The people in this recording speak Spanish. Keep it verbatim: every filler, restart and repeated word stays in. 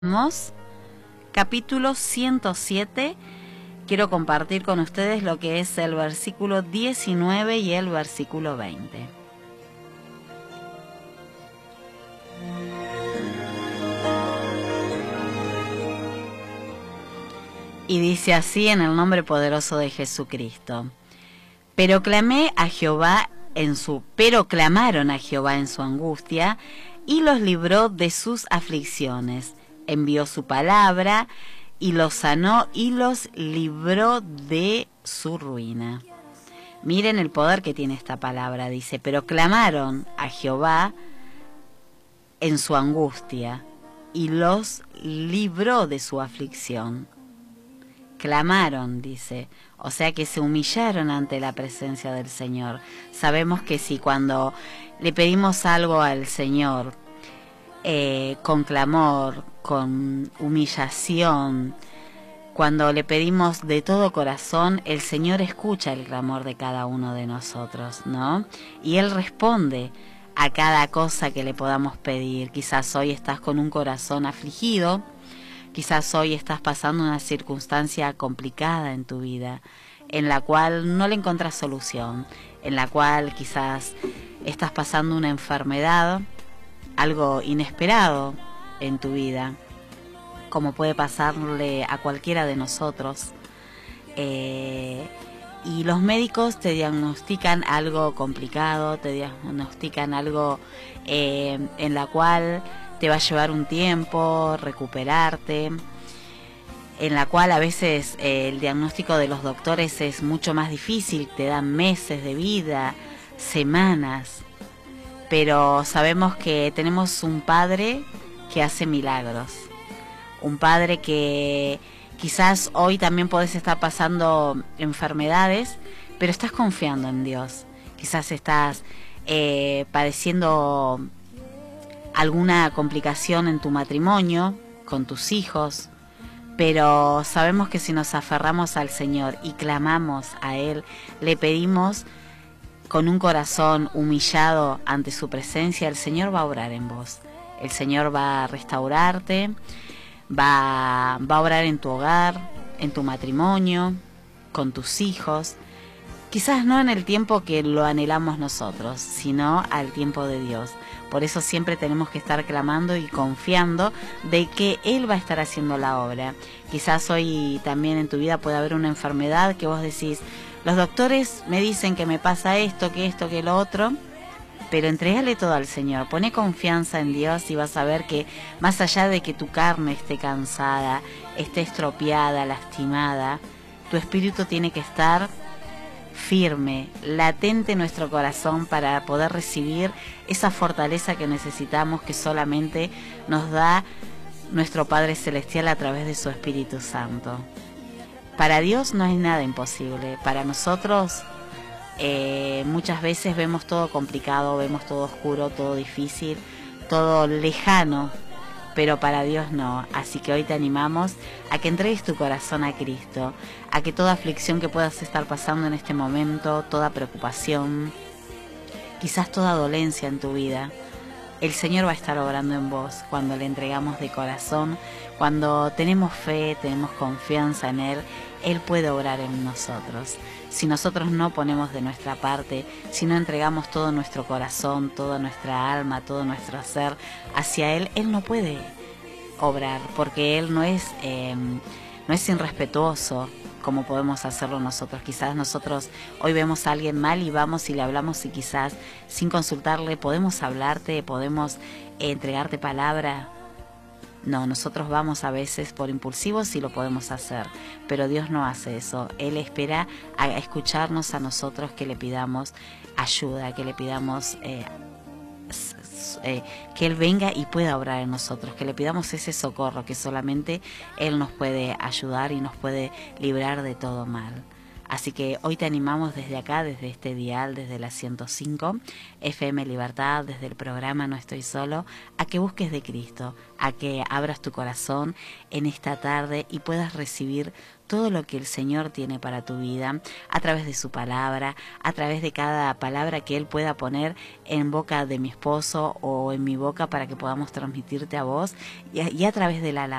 Vamos, capítulo ciento siete. Quiero compartir con ustedes lo que es el versículo diecinueve y el versículo veinte. Y dice así en el nombre poderoso de Jesucristo. Pero clamé a Jehová en su, pero clamaron a Jehová en su angustia, y los libró de sus aflicciones. Envió su palabra y los sanó y los libró de su ruina. Miren el poder que tiene esta palabra, dice, pero clamaron a Jehová en su angustia y los libró de su aflicción. Clamaron, dice, o sea que se humillaron ante la presencia del Señor. Sabemos que si cuando le pedimos algo al Señor, eh, con clamor, con humillación, cuando le pedimos de todo corazón, el Señor escucha el clamor de cada uno de nosotros, ¿no? Y Él responde a cada cosa que le podamos pedir. Quizás hoy estás con un corazón afligido, quizás hoy estás pasando una circunstancia complicada en tu vida, en la cual no le encuentras solución, en la cual quizás estás pasando una enfermedad, algo inesperado en tu vida, como puede pasarle a cualquiera de nosotros. Eh, y los médicos te diagnostican algo complicado, te diagnostican algo eh, en la cual te va a llevar un tiempo recuperarte, en la cual a veces eh, el diagnóstico de los doctores es mucho más difícil, te dan meses de vida, semanas, pero sabemos que tenemos un Padre que hace milagros, un Padre que quizás hoy también podés estar pasando enfermedades, pero estás confiando en Dios, quizás estás eh, padeciendo alguna complicación en tu matrimonio, con tus hijos, pero sabemos que si nos aferramos al Señor y clamamos a Él, le pedimos con un corazón humillado ante su presencia, el Señor va a obrar en vos, el Señor va a restaurarte, va, va a obrar en tu hogar, en tu matrimonio, con tus hijos, quizás no en el tiempo que lo anhelamos nosotros, sino al tiempo de Dios. Por eso siempre tenemos que estar clamando y confiando de que Él va a estar haciendo la obra. Quizás hoy también en tu vida puede haber una enfermedad que vos decís, los doctores me dicen que me pasa esto, que esto, que lo otro, pero entrégale todo al Señor, pone confianza en Dios y vas a ver que más allá de que tu carne esté cansada, esté estropeada, lastimada, tu espíritu tiene que estar firme, latente en nuestro corazón para poder recibir esa fortaleza que necesitamos, que solamente nos da nuestro Padre Celestial a través de su Espíritu Santo. Para Dios no hay nada imposible. Para nosotros eh, muchas veces vemos todo complicado, vemos todo oscuro, todo difícil, todo lejano, pero para Dios no. Así que hoy te animamos a que entregues tu corazón a Cristo, a que toda aflicción que puedas estar pasando en este momento, toda preocupación, quizás toda dolencia en tu vida, el Señor va a estar obrando en vos cuando le entregamos de corazón, cuando tenemos fe, tenemos confianza en Él, Él puede obrar en nosotros. Si nosotros no ponemos de nuestra parte, si no entregamos todo nuestro corazón, toda nuestra alma, todo nuestro ser hacia Él, Él no puede obrar, porque Él no es, eh, no es irrespetuoso como podemos hacerlo nosotros. Quizás nosotros hoy vemos a alguien mal y vamos y le hablamos y quizás sin consultarle podemos hablarte, podemos eh, entregarte palabra. No, nosotros vamos a veces por impulsivos y lo podemos hacer, pero Dios no hace eso. Él espera a escucharnos a nosotros, que le pidamos ayuda, que le pidamos eh, eh, que Él venga y pueda obrar en nosotros, que le pidamos ese socorro, que solamente Él nos puede ayudar y nos puede librar de todo mal. Así que hoy te animamos desde acá, desde este dial, desde la ciento cinco, F M Libertad, desde el programa No Estoy Solo, a que busques de Cristo, a que abras tu corazón en esta tarde y puedas recibir todo lo que el Señor tiene para tu vida, a través de su palabra, a través de cada palabra que Él pueda poner en boca de mi esposo o en mi boca para que podamos transmitirte a vos, y a, y a través de la alabanza.